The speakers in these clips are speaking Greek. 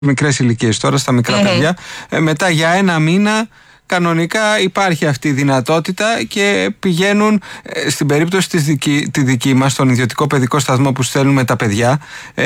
μικρές ηλικίες, τώρα στα μικρά παιδιά, μετά για ένα μήνα κανονικά υπάρχει αυτή η δυνατότητα και πηγαίνουν, στην περίπτωση τη δική μας, στον ιδιωτικό παιδικό σταθμό που στέλνουμε τα παιδιά.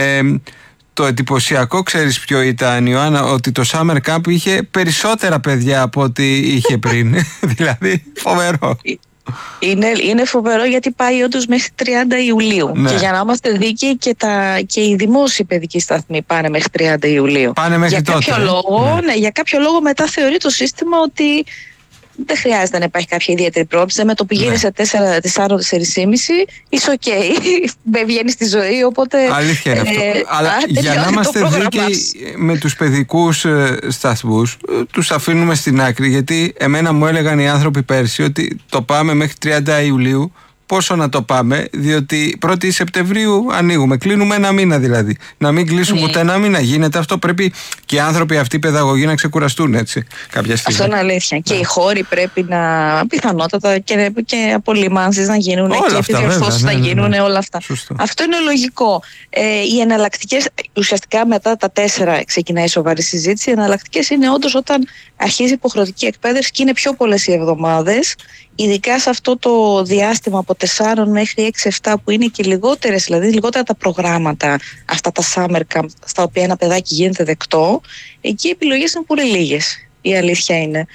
Το εντυπωσιακό, ξέρεις ποιο ήταν, Ιωάννα, ότι το Summer Camp είχε περισσότερα παιδιά από ό,τι είχε πριν. Δηλαδή φοβερό. Είναι φοβερό, γιατί πάει όντως μέχρι 30 Ιουλίου. Ναι. Και για να είμαστε δίκαιοι, και οι δημόσιοι παιδικοί σταθμοί πάνε μέχρι 30 Ιουλίου. Πάνε μέχρι για τότε. Για κάποιο λόγο μετά θεωρεί το σύστημα ότι δεν χρειάζεται να υπάρχει κάποια ιδιαίτερη πρόβλεψη. Με το πηγαίνει σε 4-4,5, είσαι οκ. Βγαίνει στη ζωή, οπότε. Αλήθεια είναι αυτό. Αλλά για να είμαστε δίκαιοι με τους παιδικούς σταθμούς, τους αφήνουμε στην άκρη. Γιατί εμένα μου έλεγαν οι άνθρωποι πέρσι ότι το πάμε μέχρι 30 Ιουλίου. Πόσο να το πάμε, διότι 1η Σεπτεμβρίου ανοίγουμε. Κλείνουμε ένα μήνα δηλαδή. Να μην κλείσουν ούτε ένα μήνα. Γίνεται αυτό. Πρέπει και οι άνθρωποι αυτοί οι παιδαγωγοί να ξεκουραστούν, έτσι, κάποια στιγμή. Αυτό είναι αλήθεια. Και οι χώροι πρέπει πιθανότατα και απολυμάνσεις να γίνουν, και επιδιορθώσεις να γίνουν, όλα αυτά. Σωστό. Αυτό είναι λογικό. Οι εναλλακτικές, ουσιαστικά μετά τα 4 ξεκινάει η σοβαρή συζήτηση. Οι εναλλακτικές είναι όντως όταν αρχίζει η υποχρεωτική εκπαίδευση και είναι πιο πολλές οι εβδομάδες. Ειδικά σε αυτό το διάστημα από 4 μέχρι 6-7, που είναι και λιγότερες, δηλαδή λιγότερα τα προγράμματα, αυτά τα summer camp, στα οποία ένα παιδάκι γίνεται δεκτό, εκεί οι επιλογές είναι πολύ λίγες, η αλήθεια είναι.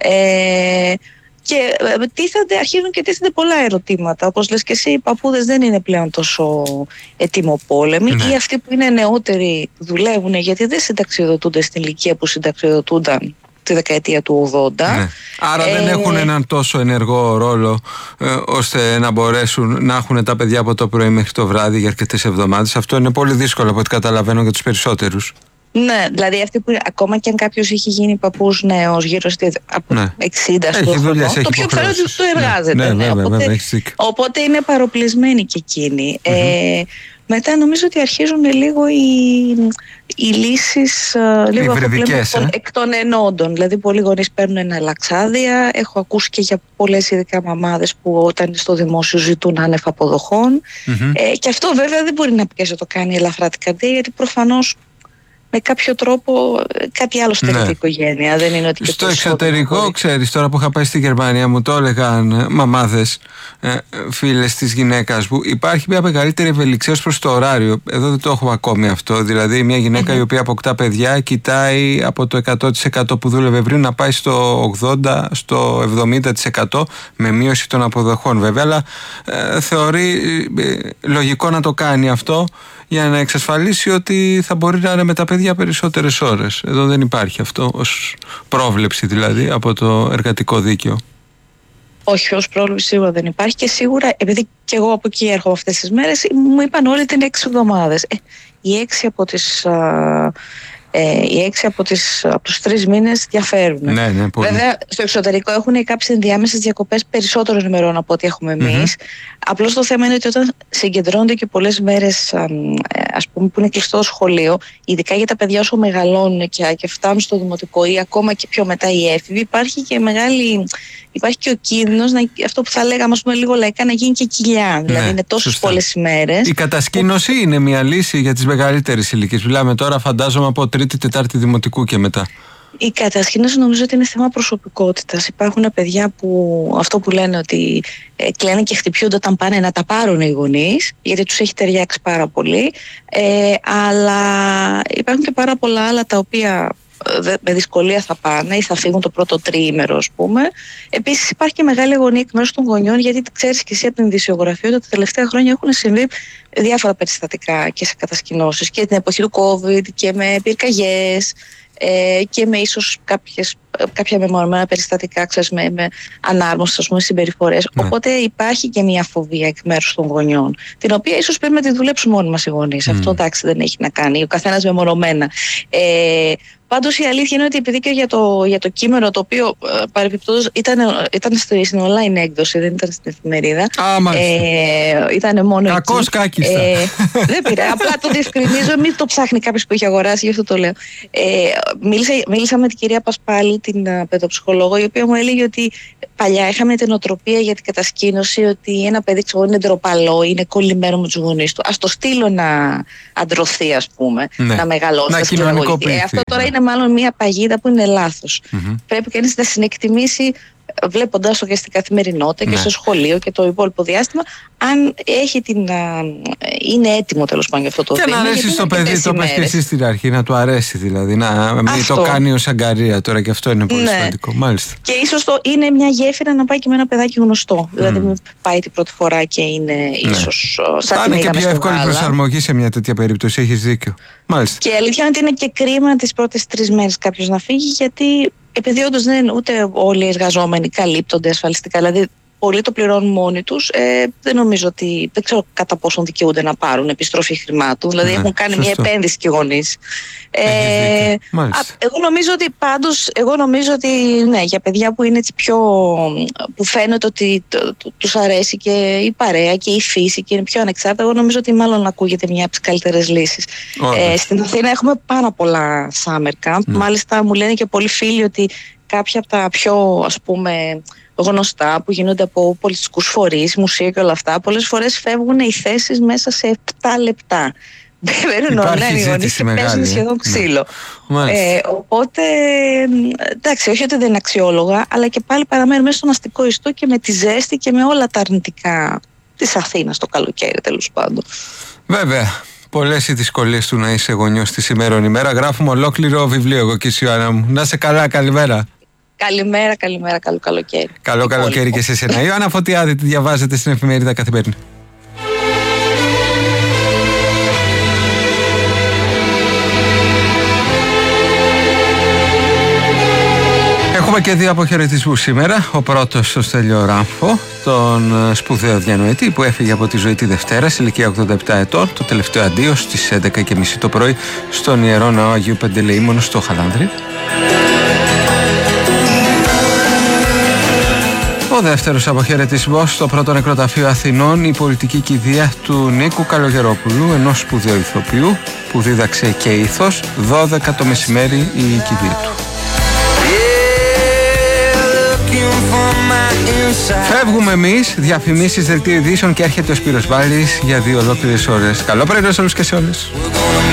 Και αρχίζουν και τίθενται πολλά ερωτήματα. Όπως λες και εσύ, οι παππούδες δεν είναι πλέον τόσο ετοιμοπόλεμοι, ή αυτοί που είναι νεότεροι δουλεύουν, γιατί δεν συνταξιοδοτούνται στην ηλικία που συνταξιοδοτούνταν τη δεκαετία του 80. Ναι. Άρα δεν έχουν έναν τόσο ενεργό ρόλο ώστε να μπορέσουν να έχουν τα παιδιά από το πρωί μέχρι το βράδυ για αρκετές εβδομάδες. Αυτό είναι πολύ δύσκολο, από ό,τι καταλαβαίνω, για τους περισσότερους. Ναι, δηλαδή αυτοί που ακόμα και αν κάποιος έχει γίνει παππούς νέος, γύρω στη 60 χρονών, το πιο πιθανό είναι ότι το εργάζεται. Οπότε είναι παροπλισμένοι και εκείνοι. Μετά νομίζω ότι αρχίζουν λίγο οι λύσεις λίγο εκ των ενόντων. Δηλαδή πολλοί γονείς παίρνουν εναλλαξάδια. Έχω ακούσει και για πολλές ειδικά μαμάδες που όταν είναι στο δημόσιο ζητούν άνευ αποδοχών. Και αυτό βέβαια δεν μπορεί να πιέσει το κάνει ελαφρά την καρδία, γιατί προφανώς με κάποιο τρόπο κάτι άλλο στερεί την οικογένεια. Δεν είναι ότι στο εξωτερικό, ξέρεις, τώρα που είχα πάει στη Γερμανία, μου το έλεγαν μαμάδες, φίλες της γυναίκας μου, υπάρχει μια μεγαλύτερη ευελιξία ως προς το ωράριο. Εδώ δεν το έχουμε ακόμη αυτό. Δηλαδή, μια γυναίκα η οποία αποκτά παιδιά κοιτάει από το 100% που δούλευε πριν να πάει στο 80%, στο 70% με μείωση των αποδοχών, βέβαια. Αλλά θεωρεί λογικό να το κάνει αυτό για να εξασφαλίσει ότι θα μπορεί να είναι με τα παιδιά περισσότερες ώρες. Εδώ δεν υπάρχει αυτό ως πρόβλεψη, δηλαδή, από το εργατικό δίκαιο. Όχι, ως πρόβλεψη σίγουρα δεν υπάρχει, και σίγουρα, επειδή και εγώ από εκεί έρχομαι αυτές τις μέρες, μου είπαν όλοι ότι είναι 6 εβδομάδες. Οι 6 από τους 3 μήνες διαφέρουν. Ναι, πολύ. Βέβαια, στο εξωτερικό έχουν κάποιες ενδιάμεσες διακοπές περισσότερων ημερών από ό,τι έχουμε εμείς. Απλώς το θέμα είναι ότι όταν συγκεντρώνονται και πολλές μέρες, ας πούμε, που είναι κλειστό σχολείο, ειδικά για τα παιδιά όσο μεγαλώνουν και φτάνουν στο δημοτικό ή ακόμα και πιο μετά οι έφηβοι, υπάρχει και ο κίνδυνος, αυτό που θα λέγαμε, ας πούμε, λίγο λαϊκά, να γίνει και κοιλιά. Δηλαδή είναι τόσες πολλές ημέρες. Η κατασκήνωση είναι μια λύση για τις μεγαλύτερες ηλικίες. Μιλάμε τώρα, φαντάζομαι, από 3η-4η δημοτικού και μετά. Η κατασκήνωση νομίζω ότι είναι θέμα προσωπικότητας. Υπάρχουν παιδιά που αυτό που λένε ότι κλαίνε και χτυπιούνται όταν πάνε να τα πάρουν οι γονείς, γιατί τους έχει ταιριάξει πάρα πολύ. Αλλά υπάρχουν και πάρα πολλά άλλα τα οποία με δυσκολία θα πάνε ή θα φύγουν το πρώτο τριήμερο, ας πούμε. Επίσης υπάρχει και μεγάλη αγωνία εκ μέρους των γονιών, γιατί ξέρεις και εσύ από την ειδησιογραφία ότι τα τελευταία χρόνια έχουν συμβεί διάφορα περιστατικά και σε κατασκηνώσεις, και την εποχή του COVID και με πυρκαγιές, και με ίσως κάποια μεμονωμένα περιστατικά, ξέρεις, με ανάρμοστες, ας πούμε, συμπεριφορές. Οπότε υπάρχει και μια φοβία εκ μέρους των γονιών, την οποία ίσως πρέπει να τη δουλέψουμε μόνοι μας οι γονείς. Αυτό, εντάξει, δεν έχει να κάνει ο καθένας μεμονωμένα. Πάντως η αλήθεια είναι ότι επειδή και για το κείμενο, το οποίο παρεμπιπτόντως ήταν στην online έκδοση, δεν ήταν στην εφημερίδα. Ήταν μόνο κακός κάκιστα. Δεν πειράζει, απλά το διευκρινίζω, μην το ψάχνει κάποιος που έχει αγοράσει, γι' αυτό το λέω. Μίλησα με την κυρία Πασπάλη, την παιδοψυχολόγο, η οποία μου έλεγε ότι παλιά είχαμε την οτροπία για την κατασκήνωση ότι ένα παιδί είναι ντροπαλό, είναι κολλημένο με τους γονείς του. Ας το στείλω να αντρωθεί, ας πούμε, να μεγαλώσει, να κοινωνικοποιηθεί. Αυτό τώρα είναι μάλλον μια παγίδα που είναι λάθος. Πρέπει κανείς να συνεκτιμήσει, βλέποντας το και στην καθημερινότητα και στο σχολείο και το υπόλοιπο διάστημα, αν έχει είναι έτοιμο τέλος πάντων για αυτό το θέμα. Και να αρέσει στο παιδί, το είπες και εσύ στην αρχή, να του αρέσει δηλαδή, να μην το κάνει ως αγκαρία τώρα, και αυτό είναι πολύ σημαντικό. Μάλιστα. Και ίσως είναι μια γέφυρα να πάει και με ένα παιδάκι γνωστό. Δηλαδή μην πάει την πρώτη φορά και είναι ίσως σαν την είδαμε. Είναι και πιο εύκολη προσαρμογή σε μια τέτοια περίπτωση, έχεις δίκιο. Μάλιστα. Και η αλήθεια είναι ότι είναι και κρίμα τις πρώτες 3 μέρες κάποιος να φύγει, γιατί επειδή όντως δεν είναι ούτε όλοι οι εργαζόμενοι καλύπτονται ασφαλιστικά, δηλαδή πολλοί το πληρώνουν μόνοι τους, δεν ξέρω κατά πόσον δικαιούνται να πάρουν επιστροφή χρημάτων, δηλαδή έχουν κάνει μια επένδυση και οι γονείς. Εγώ νομίζω ότι ναι, για παιδιά που είναι έτσι που φαίνεται ότι τους αρέσει και η παρέα και η φύση και είναι πιο ανεξάρτητα, εγώ νομίζω ότι μάλλον ακούγεται μια από τις καλύτερες λύσεις. Στην Αθήνα έχουμε πάρα πολλά summer camp, μάλιστα μου λένε και πολλοί φίλοι ότι κάποια από τα πιο, ας πούμε, γνωστά που γίνονται από πολιτιστικούς φορείς, μουσεία και όλα αυτά, πολλές φορές φεύγουν οι θέσεις μέσα σε 7 λεπτά. Μπαίνουν online οι γονείς και παίζουν σχεδόν ξύλο. Οπότε, εντάξει, όχι ότι δεν είναι αξιόλογα, αλλά και πάλι παραμένουν μέσα στον αστικό ιστό και με τη ζέστη και με όλα τα αρνητικά της Αθήνας το καλοκαίρι, τέλος πάντων. Βέβαια. Πολλές οι δυσκολίες του να είσαι γονιός τη σημερινή ημέρα. Γράφουμε ολόκληρο βιβλίο εγώ και εσύ, Ιωάννα μου. Να είσαι καλά, καλημέρα. Καλημέρα, καλό καλοκαίρι. Καλό καλοκαίρι και σε εσένα. Ιωάννα Φωτιάδη, τη διαβάζετε στην εφημερίδα Καθημερινή. Έχουμε και 2 αποχαιρετισμούς σήμερα. Ο πρώτος στο Στέλιο Ράμφο, τον σπουδαίο διανοητή που έφυγε από τη ζωή τη Δευτέρα σε ηλικία 87 ετών. Το τελευταίο αντίο στις 11:30 το πρωί στον Ιερό Ναό Αγίου Παντελεήμονος στο Χαλάνδρι. Ο δεύτερος αποχαιρετισμός στο πρώτο νεκροταφείο Αθηνών, η πολιτική κηδεία του Νίκου Καλογερόπουλου, ενός σπουδαίου ηθοποιού που δίδαξε και ήθος. 12 το μεσημέρι η κηδεία του. Φεύγουμε εμείς, διαφημίσεις, δελτίο ειδήσεων και έρχεται ο Σπύρος Βάλης για 2 ολόκληρες ώρες. Καλό πρωί σε όλους και σε όλες.